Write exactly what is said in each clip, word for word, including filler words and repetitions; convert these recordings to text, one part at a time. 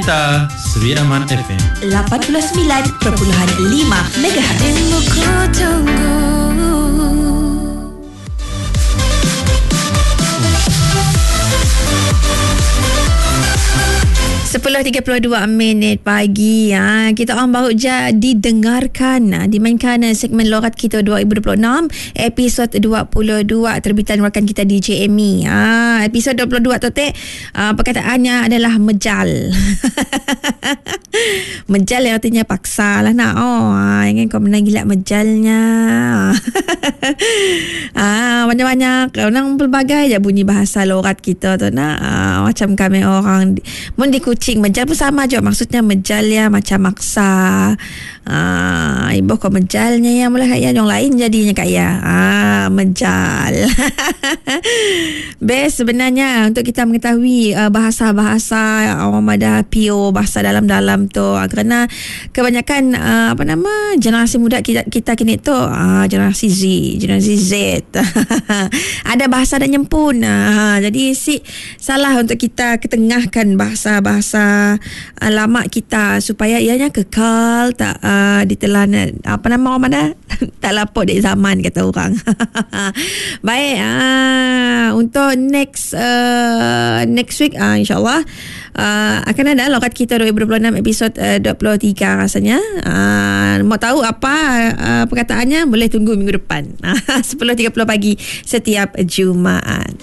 Kita Sri Aman F M lapan puluh sembilan perpuluhan lima megahertz. sepuluh tiga puluh dua minit pagi. Ha, kita orang baru je didengarkan, ha, dimainkan segmen Lorat Kita dua ribu dua puluh enam episod dua puluh dua terbitan rakan kita D J Amy. Ha, episod dua puluh dua tu teh uh, perkataannya adalah mejal. Mejal yang artinya paksa lah nak. Oh, ha, ingin kau menang gila mejalnya. Ah, banyak-banyak orang pelbagai je bunyi bahasa lorat kita tu nak. Ah, macam kami orang mun di Kuching mejal pun sama je, maksudnya mejal ya macam maksa. Ah, ibu kau mejalnya ya mula kaya yang lain jadinya kaya. Ah, mejal. Best sebenarnya untuk kita mengetahui uh, bahasa-bahasa orang Mada P O, bahasa dalam-dalam tu, uh, kerana kebanyakan uh, apa nama generasi muda kita, kita kini tu uh, generasi Z, generasi Z. Ada bahasa dan nyempun. Uh, jadi si salah untuk kita ketengahkan bahasa-bahasa uh, lama kita supaya ianya kekal, tak uh, ditelan apa nama orang mana tak lapuk di zaman kata orang. Baik, uh, untuk next uh, next week uh, insyaAllah uh, akan ada Lorat Kita dua ribu dua puluh enam episod uh, dua puluh tiga rasanya. Uh, mau tahu apa uh, perkataannya, boleh tunggu minggu depan. sepuluh tiga puluh pagi setiap Jumaat.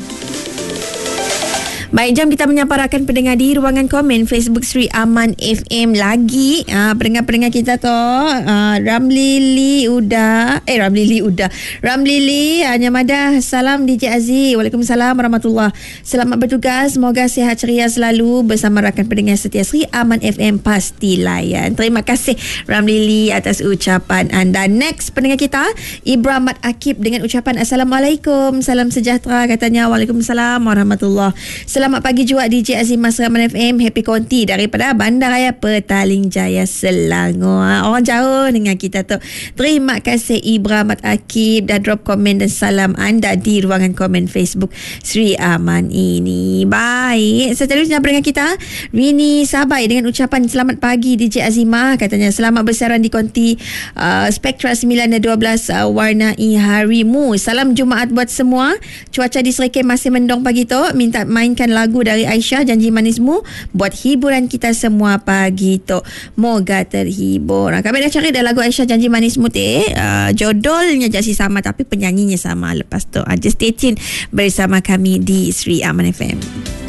Baik, jam kita menyapa rakan pendengar di ruangan komen Facebook Sri Aman F M lagi. Uh, pendengar-pendengar kita tu uh, Ramlili Uda Eh Ramlili Uda Ramlili uh, Nyamada. Salam D J Aziz. Waalaikumsalam warahmatullahi. Selamat bertugas. Semoga sihat ceria selalu bersama rakan pendengar setia Sri Aman F M Pasti Layan. Terima kasih Ramlili atas ucapan anda. Next pendengar kita Ibrahim Mat Akib dengan ucapan Assalamualaikum, salam sejahtera katanya. Waalaikumsalam warahmatullahi. Selamat pagi juga D J Azim Mas Rahman F M. Happy Konti daripada Bandaraya Petaling Jaya Selangor. Orang jauh dengan kita tu. Terima kasih Ibrahim Akib dah drop komen dan salam anda di ruangan komen Facebook Sri Aman ini. Baik, seterusnya dengan kita Rini Sabai dengan ucapan selamat pagi D J Azimah katanya. Selamat bersiaran di Konti uh, Spektra sembilan dan dua belas uh, warnai harimu. Salam Jumaat buat semua. Cuaca di Serikay masih mendung pagi tu. Minta mainkan lagu dari Aisyah Janji Manismu buat hiburan kita semua pagi tu. Moga terhibur. Nah, kami dah cari dah lagu Aisyah Janji Manismu tu. Uh, jodolnya jadi sama tapi penyanyinya sama. Lepas tu uh, just stay tune bersama kami di Sri Aman F M.